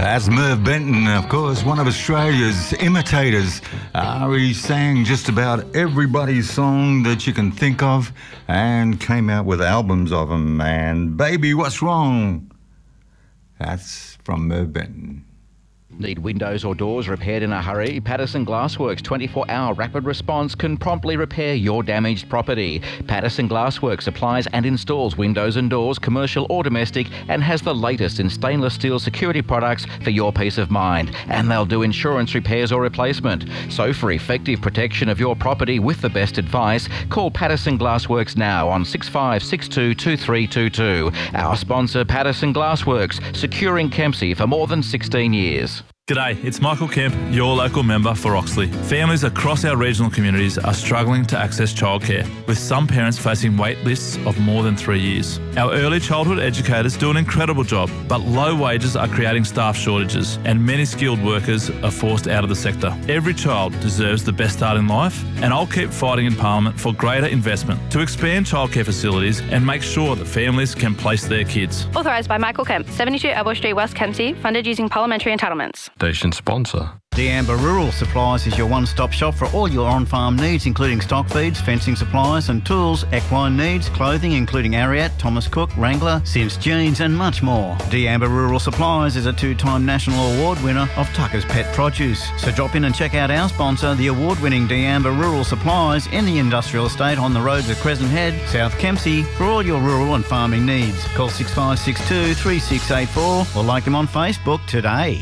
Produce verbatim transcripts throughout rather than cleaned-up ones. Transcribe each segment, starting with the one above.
That's Merv Benton, of course, one of Australia's imitators. Uh, he sang just about everybody's song that you can think of and came out with albums of them. And Baby, What's Wrong? That's from Merv Benton. Need windows or doors repaired in a hurry? Patterson Glassworks twenty-four hour rapid response can promptly repair your damaged property. Patterson Glassworks supplies and installs windows and doors, commercial or domestic, and has the latest in stainless steel security products for your peace of mind. And they'll do insurance repairs or replacement. So for effective protection of your property with the best advice, call Patterson Glassworks now on six five six two, two three two two. Our sponsor, Patterson Glassworks, securing Kempsey for more than sixteen years. G'day, it's Michael Kemp, your local member for Oxley. Families across our regional communities are struggling to access childcare, with some parents facing wait lists of more than three years. Our early childhood educators do an incredible job, but low wages are creating staff shortages and many skilled workers are forced out of the sector. Every child deserves the best start in life, and I'll keep fighting in Parliament for greater investment to expand childcare facilities and make sure that families can place their kids. Authorised by Michael Kemp, seventy-two Elbow Street, West Kempsey, funded using parliamentary entitlements. Station sponsor. D'Amber Rural Supplies is your one-stop shop for all your on-farm needs, including stock feeds, fencing supplies and tools, equine needs, clothing including Ariat, Thomas Cook, Wrangler, Sims Jeans and much more. D'Amber Rural Supplies is a two-time national award winner of Tucker's Pet Produce. So drop in and check out our sponsor, the award-winning D'Amber Rural Supplies in the industrial estate on the roads of Crescent Head, South Kempsey, for all your rural and farming needs. Call six five six two, three six eight four or like them on Facebook today.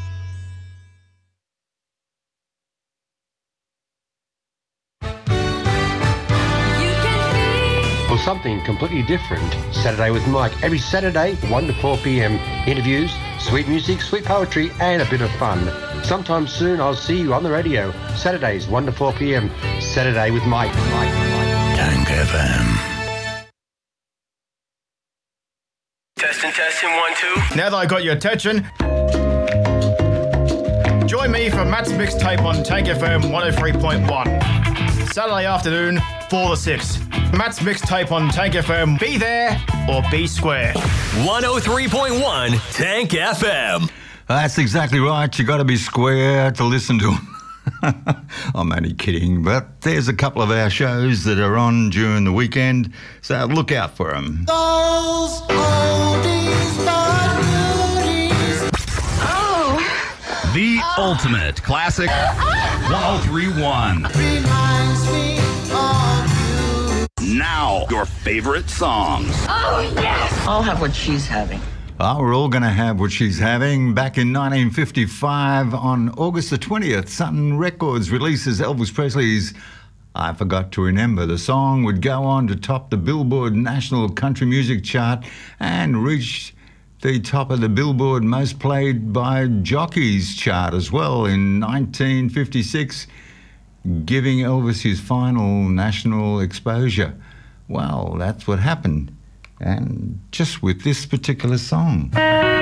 Something completely different. Saturday with Mike. Every Saturday, one to four p.m. Interviews, sweet music, sweet poetry, and a bit of fun. Sometime soon, I'll see you on the radio. Saturdays, one to four p.m. Saturday with Mike. Mike, Mike. Tank F M. Testing, testing, one, two. Now that I got your attention, join me for Matt's mixtape on Tank F M one oh three point one. Saturday afternoon, four to six. Matt's mixtape on Tank F M. Be there or be square. one oh three point one Tank F M. That's exactly right. You got to be square to listen to them. I'm only kidding, but there's a couple of our shows that are on during the weekend, so look out for them. Those oldies but goodies. Oh. The oh. ultimate classic one oh three point one. Reminds me of you. Now, your favorite songs. Oh, yes. I'll have what she's having. Oh, we're all going to have what she's having. Back in nineteen fifty-five, on August the twentieth, Sun Records releases Elvis Presley's I Forgot to Remember. The song would go on to top the Billboard National Country Music Chart and reach the top of the Billboard Most Played by Jockeys chart as well in nineteen fifty-six, giving Elvis his final national exposure. Well, that's what happened. And just with this particular song.